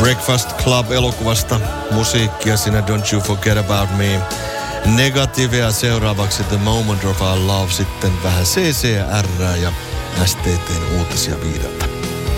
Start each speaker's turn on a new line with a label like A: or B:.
A: Breakfast Club-elokuvasta musiikkia siinä Don't You Forget About Me. Negativea seuraavaksi The Moment of Our Love, sitten vähän CCR ja STT:n uutisia 5.